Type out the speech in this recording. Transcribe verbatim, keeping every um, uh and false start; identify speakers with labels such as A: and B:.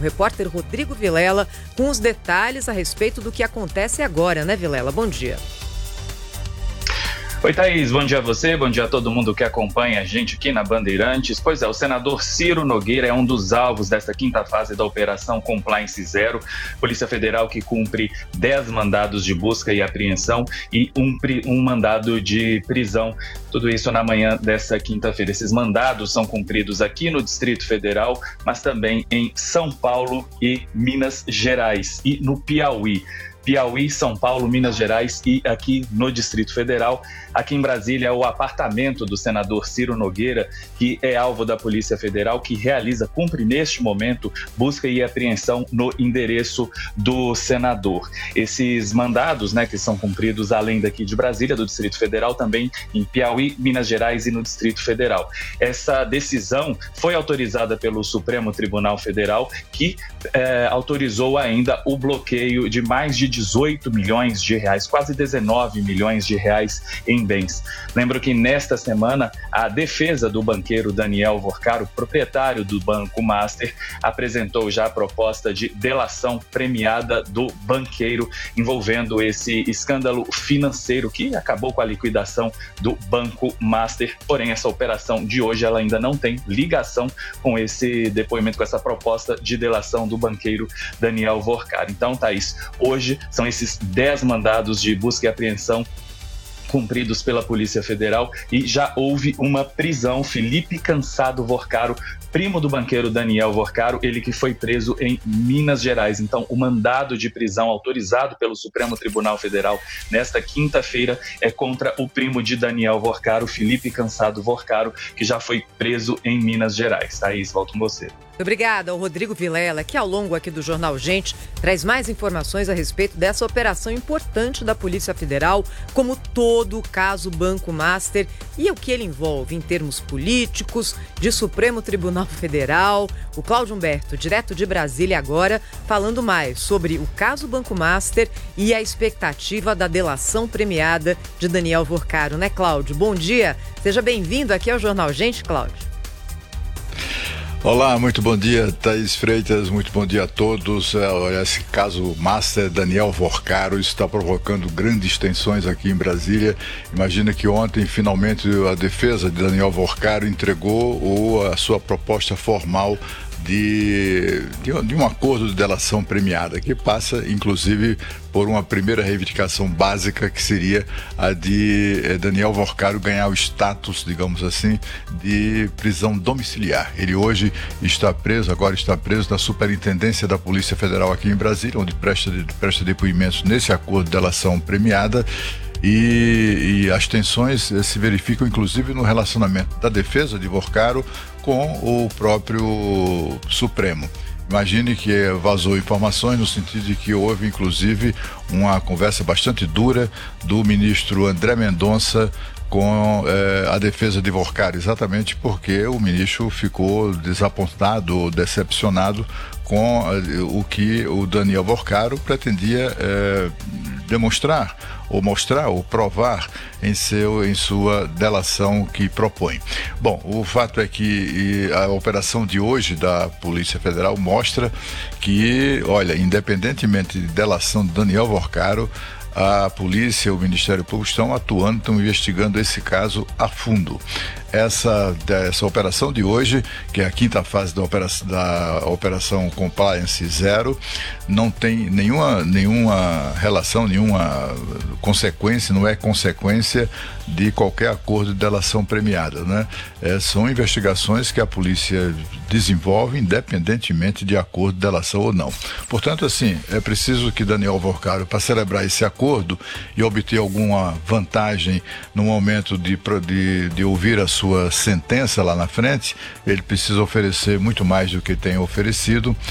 A: repórter Rodrigo Vilela com os detalhes a respeito do que acontece agora, né, Vilela? Bom dia.
B: Oi, Thaís, bom dia a você, bom dia a todo mundo que acompanha a gente aqui na Bandeirantes. Pois é, o senador Ciro Nogueira é um dos alvos desta quinta fase da Operação Compliance Zero. Polícia Federal que cumpre dez mandados de busca e apreensão e um, um mandado de prisão. Tudo isso na manhã dessa quinta-feira. Esses mandados são cumpridos aqui no Distrito Federal, mas também em São Paulo e Minas Gerais e no Piauí. Piauí, São Paulo, Minas Gerais e aqui no Distrito Federal. Aqui em Brasília é o apartamento do senador Ciro Nogueira, que é alvo da Polícia Federal, que realiza, cumpre neste momento, busca e apreensão no endereço do senador. Esses mandados, né, que são cumpridos além daqui de Brasília, do Distrito Federal, também em Piauí, Minas Gerais e no Distrito Federal. Essa decisão foi autorizada pelo Supremo Tribunal Federal, que é, autorizou ainda o bloqueio de mais de dezoito milhões de reais, quase dezenove milhões de reais em bens. Lembro que nesta semana a defesa do banqueiro Daniel Vorcaro, proprietário do Banco Master, apresentou já a proposta de delação premiada do banqueiro envolvendo esse escândalo financeiro que acabou com a liquidação do Banco Master. Porém, essa operação de hoje ela ainda não tem ligação com esse depoimento, com essa proposta de delação do banqueiro Daniel Vorcaro. Então, Thaís, hoje são esses dez mandados de busca e apreensão cumpridos pela Polícia Federal e já houve uma prisão. Felipe Cansado Vorcaro, primo do banqueiro Daniel Vorcaro, ele que foi preso em Minas Gerais. Então, o mandado de prisão autorizado pelo Supremo Tribunal Federal nesta quinta-feira é contra o primo de Daniel Vorcaro, Felipe Cansado Vorcaro, que já foi preso em Minas Gerais. Thaís, volto com você.
A: Obrigada ao Rodrigo Vilela, que ao longo aqui do Jornal Gente traz mais informações a respeito dessa operação importante da Polícia Federal, como todo o caso Banco Master e o que ele envolve em termos políticos, de Supremo Tribunal Federal. O Cláudio Humberto, direto de Brasília agora, falando mais sobre o caso Banco Master e a expectativa da delação premiada de Daniel Vorcaro, né, Cláudio? Bom dia, seja bem-vindo aqui ao Jornal Gente, Cláudio.
C: Olá, muito bom dia, Thaís Freitas, muito bom dia a todos. Olha, esse caso Master Daniel Vorcaro está provocando grandes tensões aqui em Brasília. Imagina que ontem, finalmente, a defesa de Daniel Vorcaro entregou o, a sua proposta formal De, de, de um acordo de delação premiada, que passa, inclusive, por uma primeira reivindicação básica, que seria a de eh, Daniel Vorcaro ganhar o status, digamos assim, de prisão domiciliar. Ele hoje está preso, agora está preso na Superintendência da Polícia Federal aqui em Brasília, onde presta, presta depoimentos nesse acordo de delação premiada. E, e as tensões se verificam, inclusive, no relacionamento da defesa de Vorcaro com o próprio Supremo. Imagine que vazou informações no sentido de que houve, inclusive, uma conversa bastante dura do ministro André Mendonça com eh, a defesa de Vorcaro, exatamente porque o ministro ficou desapontado, decepcionado com eh, o que o Daniel Vorcaro pretendia eh, demonstrar, ou mostrar, ou provar em, seu, em sua delação que propõe. Bom, o fato é que a operação de hoje da Polícia Federal mostra que, olha, independentemente de delação de Daniel Vorcaro, a polícia e o Ministério Público estão atuando, estão investigando esse caso a fundo. Essa, essa operação de hoje, que é a quinta fase da operação, da operação Compliance Zero, não tem nenhuma, nenhuma relação, nenhuma consequência, não é consequência de qualquer acordo de delação premiada, né? É, são investigações que a polícia desenvolve independentemente de acordo de delação ou não. Portanto, assim, é preciso que Daniel Vorcaro, para celebrar esse acordo e obter alguma vantagem no momento de, de, de ouvir a sua sentença lá na frente, ele precisa oferecer muito mais do que tem oferecido